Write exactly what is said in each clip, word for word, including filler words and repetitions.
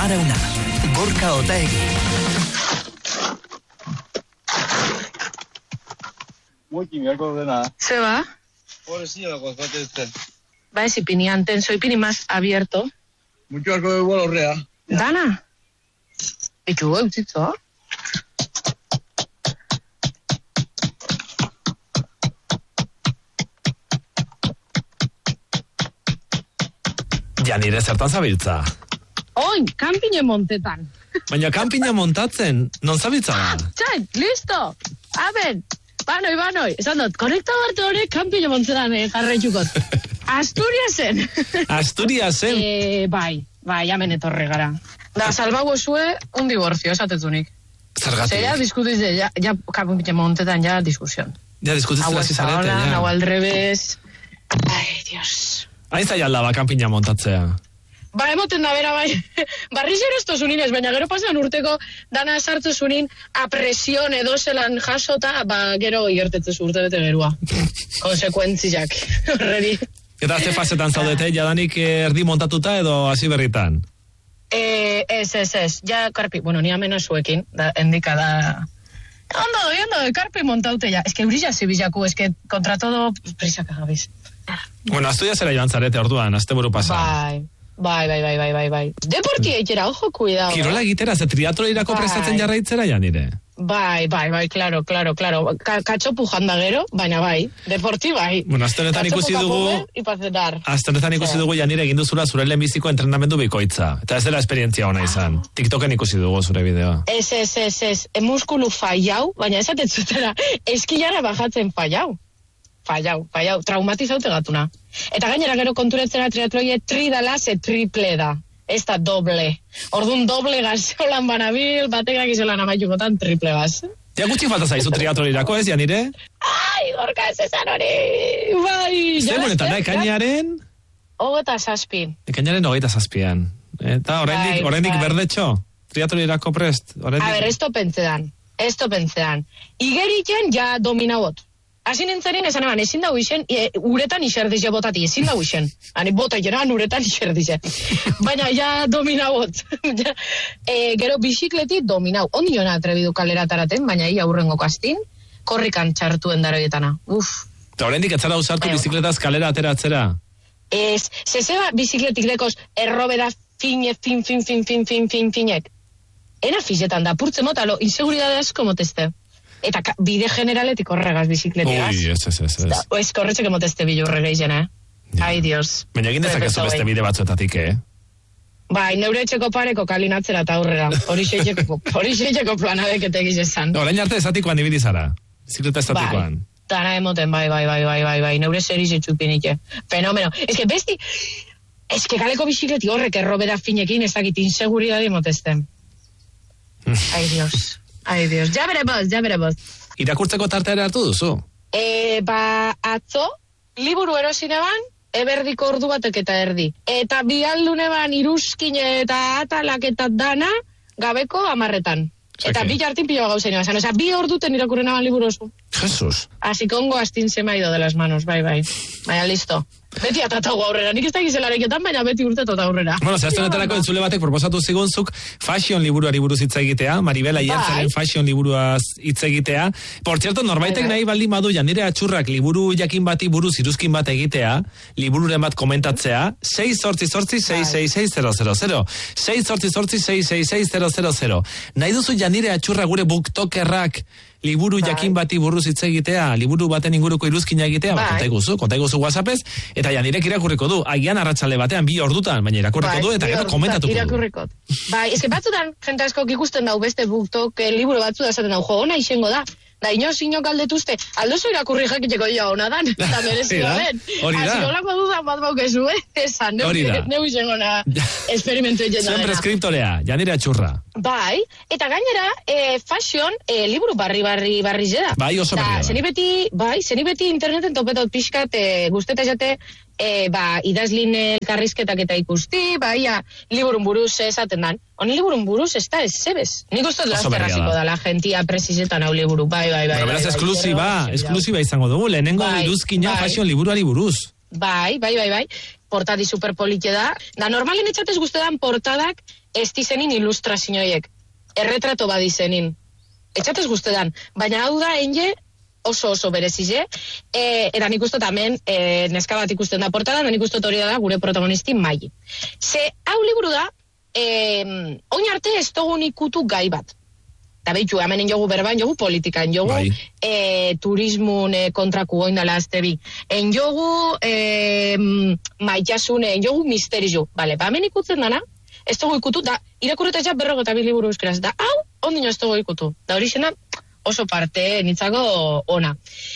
Amarauna, Gorka Otaegi. Muiki, mirako dena. Seba. Por sí, la cosa que está. Va ese pini antenso y pini más abierto. Mucho arco de vuelo rea. Dana. ¿Y qué huevo, chito? Janire, zertan zabiltza? Oin, kanpine montetan. Baina kanpina montatzen, non zabiltza da? Ah, txain, listo. Aben, banoi, banoi. Esan dut, konekta barte hori kanpine montetan eh, jarraitxukot. Asturiasen. Asturiasen? eh, bai, bai, hemen etorre gara. Da, salbago zue, un divorcio, esatetunik. Zergatik? Zer, ja, diskutize, ja, ja kanpine montetan, ja, diskusión. Ja, diskutitzen hasi zarete, ja. Hau al revés. Ai, Dios. Hain zaila da, kanpina montatzea. Ba, emoten da, bera, bai. Barri zer ez tozuninez, baina gero pasan urteko dana sartu zunin apresion edo zelan jasota, ba, gero igertetzen zu urte bete gerua. Konsekuentziak, horreri. Eta ze fasetan zaudete, jadanik erdi montatuta edo hasi berritan? Eh, ez, ez, ez. Ja, karpi, bueno, ni amena zuekin, da, endika da... Ondo, ondo, karpi montaute ja. Ez que eurilla zibizaku, ez que kontra todo prisaka gabiz. Bueno, Asturias zera joan zarete orduan, azte buru pasa. Bai. Bai, bai, bai, bai, bai, bai. Deporti eitera, ojo, cuidado. Kirola egitera, ze triatlo irako bai. prestatzen jarraitzera, Janire? Bai, bai, bai, claro, claro, claro. Ka katxopu janda gero, baina bai. Deporti bai. Bueno, azte honetan ikusi dugu... Azte honetan ikusi dugu, Janire, egin duzula zure lehenbiziko entrenamendu bikoitza. Eta ez dela esperientzia ona izan. TikToken ikusi dugu zure bideoa. Ez, ez, ez, ez. E muskulu fallau, baina esaten zutera, eskilara bajatzen fallau. Fallau, fallau, traumatizaute gatuna. Eta gainera gero konturetzera triatloie tri dala, ze triple da. Ez da doble. Orduan doble gazolan banabil, batekak izolan amaitukotan triple gaz. Ja gutxi falta zaizu triatlo irako, ez, Janire? Ai, gorka ez esan hori. Bai. Zer monetan da, ekainaren? Hogeta zazpin. Ekainaren hogeita zazpian. Eta oraindik, oraindik berdetxo? Triatlo irako prest? A ber, ez topentzean. Ez topentzean. Igeritzen ja dominabot. Hasi nintzerin esan eban, ezin dago isen, e, uretan iserdize botati, ezin dago isen. Hani bota jeran uretan iserdize. Baina ja dominabot. ja, e, gero bizikleti dominau. Ondi jona atrebidu kalera taraten, baina ia aurrengo kastin, korrikan txartuen daroietana. Uf. Eta horrendik etzara usartu e, bizikletaz kalera ateratzera? Ez, zezeba bizikletik dekoz errobera fine, fin, fin, fin, fin, fin, fin, finek. Ena fizetan da, purtze motalo, inseguridade asko moteste. Eta ka, bide generaletik horregaz bizikletigaz. Ui, ez, ez, ez. ez. Ez korretxek emotezte bilo horrega izena, eh? Ja. Ai, Dios. Baina egin dezakezu beste bide batzuetatik, eh? Bai, neure etxeko pareko kalinatzera eta aurrera. Hori xeiteko planabek etegiz esan. Orain arte esatikoan ibili zara. Bizikleta estatikoan. Bai, tana emoten, bai, bai, bai, bai, bai, bai. Neure zer izetxupinike. Fenomeno. Ez que besti... Ez que kaleko bizikleti horrek errobera finekin ezakit inseguridade emotezten. Ai, Dios. Ai, Dios, ja bereboz, ja bereboz. Irakurtzeko tarteare hartu duzu? E, ba, atzo, liburu erosineban, eberdiko ordu batek eta erdi. Eta bialduneban iruzkine eta atalak eta dana, gabeko amarretan. Eta bi jartin pilo gauzen eban. Osa, bi orduten irakurren aban liburu oso. Jesus. Así kongo astin se me ha ido de las manos, bai, bai. Baina, listo. Beti atatago aurrera, nik ez da gizelareketan, baina beti urtetot aurrera. Bueno, zehaztu netarako entzule batek proposatu zigunzuk fashion liburuari buruz hitz egitea, Maribela Iantzaren fashion liburuaz hitz egitea. Por cierto, norbaitek nahi baldin badu Janire Atxurrak liburu jakin bati buruz iruzkin bat egitea, libururen bat komentatzea, sei zortzi zortzi sei sei sei zero zero zero. sei zortzi zortzi sei sei sei zero zero zero. Nahi duzu Janire Atxurra gure booktokerrak liburu jakin bati buruz hitz egitea, liburu baten inguruko iruzkina egitea, ba, konta iguzu, konta iguzu WhatsAppez, eta Janirek irakurriko du, agian arratsalde batean bi ordutan, baina irakurriko du, eta gero komentatuko du. Irakurriko. Bai, eske batzutan, jente askok ikusten dau beste booktok liburu batzu da esaten dau, jo, ona izango da. Da, inoz, ino galdetuzte, aldozu irakurri jakiteko ja ona dan, eta merezio ben. Hori da. Asi, olako dudan bat baukezu, eh? Esan, neu izango na esperimentu egin da. Zuen preskriptorea, Janire Atxurra. Bai, eta gainera, e, fashion, e, liburu barri barri barri zeda. Bai, oso barri da. Zeni beti, bai, zeni beti interneten topetot pixkat, e, guzteta jate, e, ba, idazlin elkarrizketak eta ikusti, bai, ja, liburun buruz esaten dan. Honi liburun buruz ez da ez zebez. Nik uste lasterraziko da la gentia presizetan hau liburu, bai, bai, bai. Bueno, beraz, esklusiba, esklusiba izango dugu, lehenengo iruzkina fashion liburuari buruz. Bai, bai, bai, bai. portadi superpolite da, da normalen etxatez guztetan portadak ez dizenin ilustrazioiek, erretrato badizenin, etxatez guztetan, baina hau da enge oso oso berezize, e, eta nik uste tamen e, neska bat ikusten da portada, da nik uste hori da gure protagonisti Mai. Ze hau liburu da, e, oin arte ez dugun ikutu gai bat. Eta behitu, hemen jogu berban, jogu politikan, jogu e, turismun e, kontraku oindala azte bi. En jogu e, maitasune, en jogu misterizu. Bale, ba hemen ikutzen dana, ez dugu ikutu, da irakurretatxa berrogo eta bi liburu euskeraz. Da hau, ondino ez dugu ikutu. Da hori zena, oso parte nitzako ona.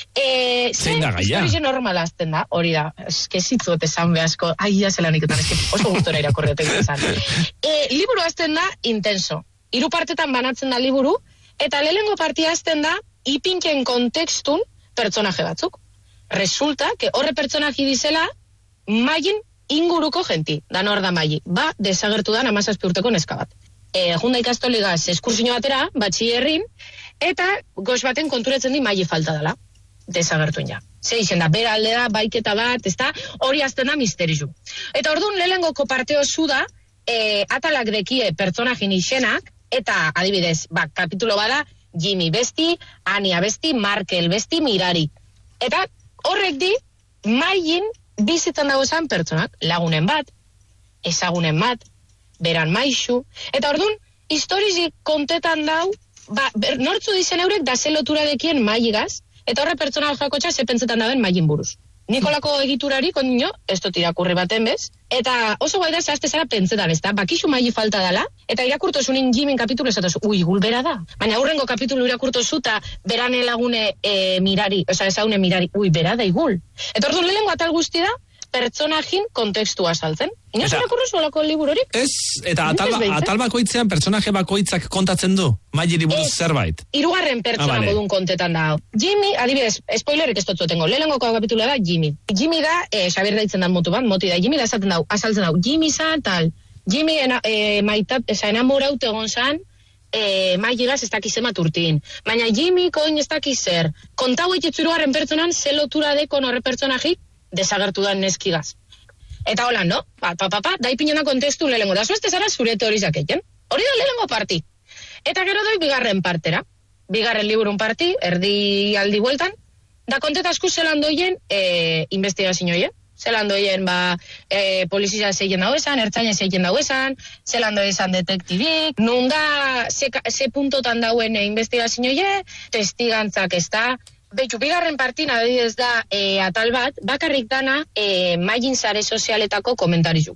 E, Zein da gaia? Hori zen normala azten da, hori da. Eske zitzot esan behazko, aia zelan iketan, eske oso gustora irakurretak izan. E, liburu azten da intenso. Hiru partetan banatzen da liburu, eta lehenengo partia azten da ipinken kontekstun pertsonaje batzuk. Resulta, que horre pertsonaji dizela Maien inguruko genti, da nor da Mai. Ba, desagertu da namazazpi urteko neska bat. E, junda ikastoligaz eskursino batera, batxierrin, eta goz baten konturatzen di Mai falta dela. Desagertuen ja. Ze izen da, bera alde da, baiketa bat, ez da, hori azten da misterizu. Eta orduan lehenengoko parte osu da, e, atalak dekie pertsonajin izenak, eta adibidez, ba, kapitulo bada, Jimmy besti, Ania besti, Markel besti, Mirari. Eta horrek di, Maien bizitzan dago esan pertsonak, lagunen bat, ezagunen bat, beran maixu, eta orduan, historizik kontetan dau, ba, ber, nortzu dizen eurek da zelotura dekien Maigaz, eta horre pertsona jakotxa ze pentsetan daben Maien buruz. Nikolako egiturari, kondino, ez dut irakurri baten bez, eta oso guai da zehazte zara pentsetan, ez da, bakixu Mai falta dela, eta irakurtozunin Jimin kapitulu esatozu, ui, gulbera da. Baina aurrengo kapitulu irakurtozu eta berane lagune e, Mirari, oza, ezaune Mirari, ui, bera da igul. Eta orduan lehenengo atal guzti da, pertsonajin kontekstua saltzen. Inoz irakurru zuelako liburorik? Ez, eta atal, atal bakoitzean pertsonaje bakoitzak kontatzen du, Maieri buruz zerbait. Hirugarren pertsona modun kontetan da. Jimmy, adibidez, spoilerik ez dut tengo, lehenengo kapitula da Jimmy. Jimmy da, eh, Xabier daitzen da motu bat, moti da, Jimmy da esaten dau, azaltzen dau, Jimmy zan, tal, Jimmy ena, eh, maitat, eza enamoraut egon zan, eh, Maigaz ez dakizemat urtin. Baina Jimmy koin ez dakizer. Kontau ekitzurigarren pertsonan, ze lotura dekon horre pertsonajik, desagertu da neskigaz. Eta hola, no? Pa, pa, pa, pa, da ipinen da kontestu lehenengo. Da zuezte zara zure teorizak egin. Hori da lehenengo parti. Eta gero doi bigarren partera. Bigarren liburun parti, erdi aldi bueltan. Da kontetasku zelan doien e, investigazioie. Zelan doien, ba, e, polizia zeien dago esan, ertzaina zeien dago esan, zelan doien esan detektibik, nun da, ze, ze puntotan dauen e, investigazioie, testigantzak ez da. Betxu, bigarren partin adibidez da e, atal bat, bakarrik dana e, Maien sare sozialetako komentarizu.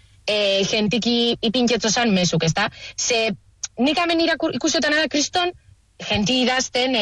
E, gentiki ipintxetzo zan mesuk, ez da? Ze, nik hemen ikusetan da, kriston, genti idazten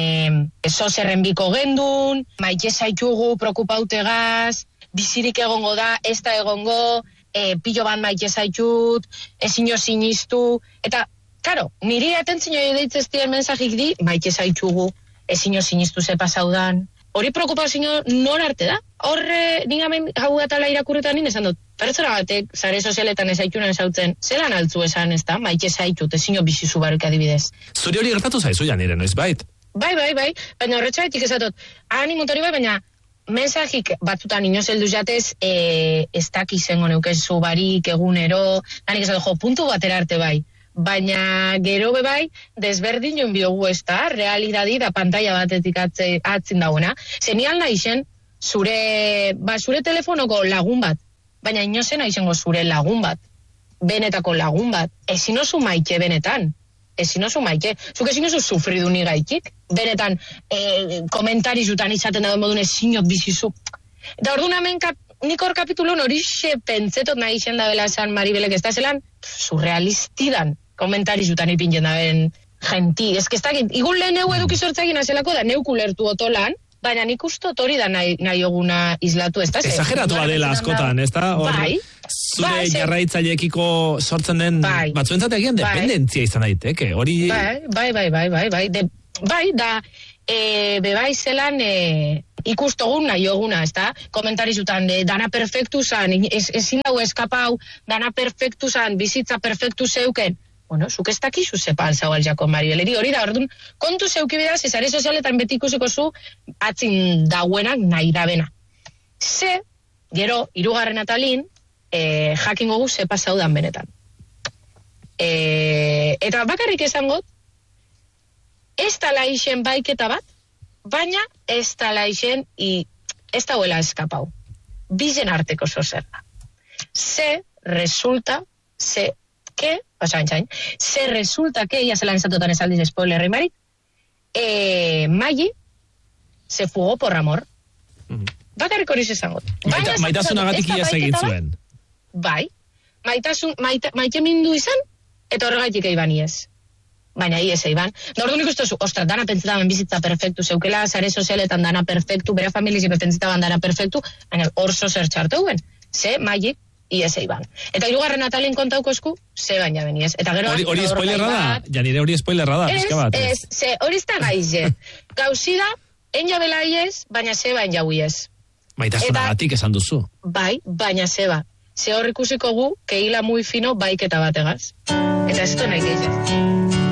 e, sozerren biko gendun, maite zaitugu, prokupautegaz, bizirik egongo da, ez da egongo, e, pilo bat maite zaitut, ezino sinistu, eta, karo, niri atentzino edeitzestien mensajik di, maite zaitugu, ezino sinistu ze pasaudan. Hori preokupazio nor arte da? Horre, ningamen hau atala irakurretan nien esan dut, pertsona batek, zare sozialetan ezaitunan esautzen, zelan altzu esan ez da, maite zaitut, ezino bizizu baruk adibidez. Zuri hori gertatu zaizu janire, noiz bait? Bai, bai, bai, baina horretxaitik esatot, ani motori bai, baina mensajik batutan inoz heldu jatez, e, ez dakizengo neukezu barik, egunero, nanik esatot, jo, puntu batera arte bai. Baina gero bebai, desberdin joan biogu ez da, realidadi da pantalla batetik atze, atzin dagoena. Zeni alna izen, zure, ba, zure telefonoko lagun bat, baina inozena izango zure lagun bat, benetako lagun bat, ezin oso maite benetan, ezin oso maite, zuk ezin oso sufridu nigaitik, benetan, e, komentarizutan izaten dagoen modun ezinot bizizu. Da orduan hemen kap, nik hor kapitulun hori xe pentsetot nahi izen da bela esan Maribelek ez da zelan, surrealistidan komentarizutan ipintzen daben genti. Ez que ez dakit, igun lehen neu eduki sortzagin azelako da neuk ulertu otolan, baina nik ustot hori da nahi, nahi oguna islatu, ez da? Exageratu badela askotan, ez da? Bai. Zure bai, jarraitzaileekiko sortzen den, bai, batzuentzat egin dependentzia izan daiteke, hori... Bai, bai, bai, bai, bai, bai, de, bai, da, e, bebai zelan... E, ikustogun nahi oguna, ez da? Komentarizutan, de, dana perfektu zan, ez, ezin dago eskapau, dana perfektu zan, bizitza perfektu zeuken. Bueno, zuk ez dakizu zepa alzau aljako Maribeleri, hori da, orduan, kontu zeuki bidaz, ezare sozialetan beti ikusiko zu, atzin dauenak nahi da bena. Ze, Gero, hirugarren atalin, e, jakingo gu ze pasaudan benetan. E, eta bakarrik esangot, ez tala isen baiketa bat, baina ez tala isen i ez dauela eskapau. Bizen arteko zozerda. Se resulta, se, que, oza, bentsain, se resulta que, ya se lan esatutan esaldiz spoilerri marik, e, Maggi se fugó por amor. Mm-hmm. Bakarrik hori izango. Maita, maitasunagatik ia segin zuen. Bai. Maitasun, maita, maite mindu izan, eta horregaitik eiban iez. Baina iez eiban. Da ordu nik uste zu, ostra, dana pentsetaban bizitza perfektu, zeukela, zare sozialetan dana perfektu, bera familizipe pentsetaban dana perfektu, baina orso zer txarteuen. Ze, Maggi, iez eiban. Eta hirugarren atalin kontauko esku, ze baina beniez. Eta gero... Hori, hori spoilerra da? Janire hori spoilerra da, pizka bat. Ez, ez, ze, hori ez da gaize. Gauzida, enya bela iez, baina ze baina jau iez. Maitasunagatik esan duzu. Bai, baina zeba. Ze hor ikusiko gu, keila muy fino baiketa bategaz. Eta ez du nahi gehiago.